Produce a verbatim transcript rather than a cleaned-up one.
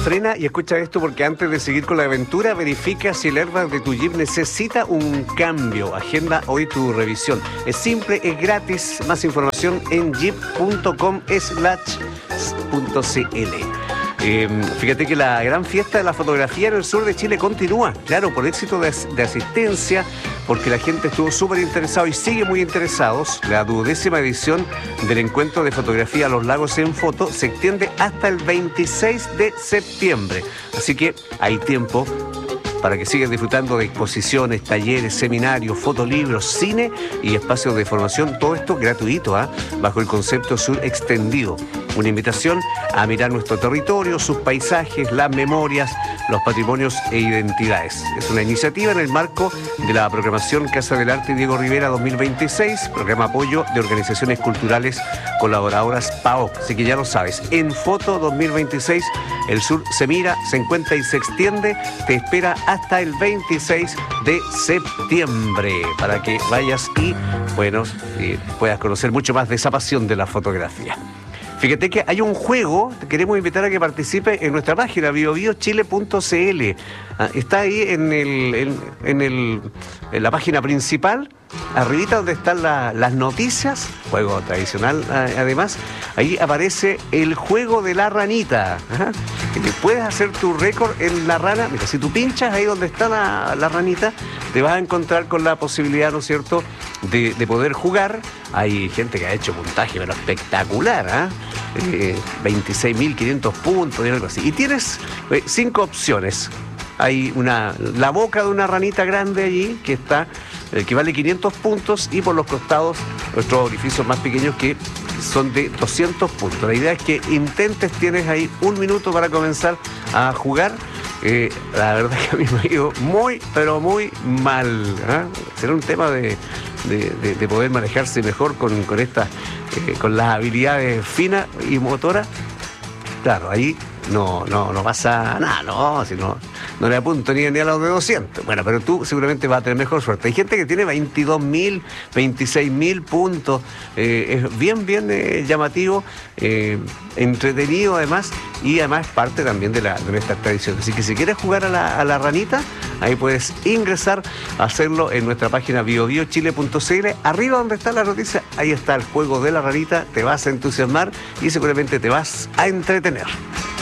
Frena y escucha esto porque antes de seguir con la aventura, verifica si el airbag de tu Jeep necesita un cambio. Agenda hoy tu revisión. Es simple, es gratis. Más información en jeep punto com slash punto cl. Eh, fíjate que la gran fiesta de la fotografía en el sur de Chile continúa, claro, por éxito de, de asistencia, porque la gente estuvo súper interesada y sigue muy interesados. La duodécima edición del encuentro de fotografía a los lagos en foto se extiende hasta el veintiséis de septiembre, así que hay tiempo para que sigas disfrutando de exposiciones, talleres, seminarios, fotolibros, cine y espacios de formación, todo esto gratuito, ¿eh? Bajo el concepto Sur Extendido. Una invitación a mirar nuestro territorio, sus paisajes, las memorias, los patrimonios e identidades. Es una iniciativa en el marco de la programación Casa del Arte Diego Rivera dos mil veintiséis, programa apoyo de organizaciones culturales colaboradoras P A O C. Así que ya lo sabes, en Foto dos mil veintiséis el sur se mira, se encuentra y se extiende. Te espera hasta el veintiséis de septiembre para que vayas y, bueno, eh, puedas conocer mucho más de esa pasión de la fotografía. Fíjate que hay un juego, te queremos invitar a que participe en nuestra página bio bio chile punto cl. Ah, está ahí en, el, en, en, el, en la página principal, arribita donde están la, las noticias, juego tradicional además, ahí aparece el juego de la ranita. Ajá. Que te puedes hacer tu récord en la rana. Mira, si tú pinchas ahí donde está la, la ranita, te vas a encontrar con la posibilidad, ¿no es cierto?, de, de poder jugar. Hay gente que ha hecho puntaje, pero espectacular, ¿eh? eh veintiséis mil quinientos puntos y algo así. Y tienes eh, cinco opciones. Hay una, la boca de una ranita grande allí que está, eh, que vale quinientos puntos, y por los costados nuestros orificios más pequeños que son de doscientos puntos. La idea es que intentes, tienes ahí un minuto para comenzar a jugar. Eh, la verdad es que a mí me ha ido muy, pero muy mal, ¿eh? Será un tema de, de, de, de poder manejarse mejor con, con, esta, eh, con las habilidades finas y motoras. Claro, ahí no, no, no pasa nada, no, si no, no le apunto ni, ni a los de doscientos. Bueno, pero tú seguramente vas a tener mejor suerte. Hay gente que tiene veintidós mil, veintiséis mil puntos, eh, es bien, bien eh, llamativo, eh, entretenido además, y además es parte también de, la, de nuestras tradiciones. Así que si quieres jugar a la, a la ranita, ahí puedes ingresar a hacerlo en nuestra página bio bio chile punto cl. Arriba donde está la noticia, ahí está el juego de la ranita, te vas a entusiasmar y seguramente te vas a entretener.